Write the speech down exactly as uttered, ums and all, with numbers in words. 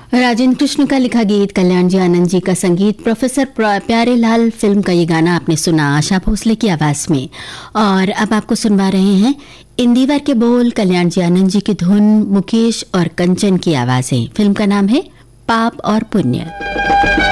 राजेंद्र कृष्ण का लिखा गीत, कल्याण जी आनंद जी का संगीत, प्रोफेसर प्यारे लाल फिल्म का ये गाना आपने सुना आशा भोसले की आवाज में। और अब आपको सुनवा रहे हैं इंदिवर के बोल, कल्याण जी आनंद जी की धुन, मुकेश और कंचन की आवाजें। फिल्म का नाम है पाप और पुण्य।